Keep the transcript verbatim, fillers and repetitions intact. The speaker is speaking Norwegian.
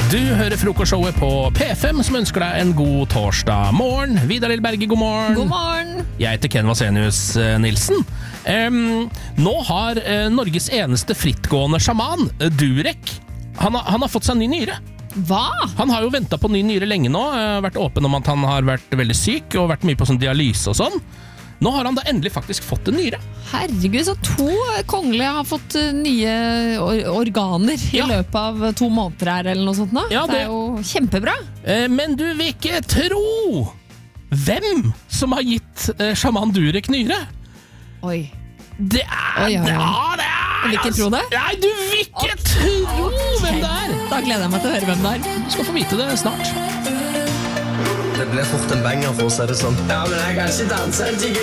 Du hører frokostshowet på P fem som ønsker deg en god torsdag morgen. Vidar Lillberge, god morgen. God morgen. Jeg heter Ken Vasenius uh, Nilsen. Um, nå har uh, Norges eneste frittgående sjaman, uh, Durek, han, ha, han har fått seg en ny nyre. Hva? Han har jo ventet på ny nyre lenge nå, uh, vært åpen om at han har vært veldig syk og vært mye på sånn dialyse og sånn. Nå har han da endelig faktisk fått en nyre. Herregud, så to kongelige har fått uh, nye or organer Ja. i løpet av to måneder her, eller noe sånt nå. Ja, det... det- er jo kjempebra. Uh, men du vil ikke tro hvem som har gitt uh, sjaman Durek nyre. Oi. Det er... Oi, oi, oi. Ja, det er... Jeg vil ikke tro det. Nei, du vil ikke tro hvem det er. Da gleder jeg meg til å høre hvem det er. Du skal få vite det snart. Det ble fort en banger, for å si det sånn. Ja, men jeg kan ikke danse.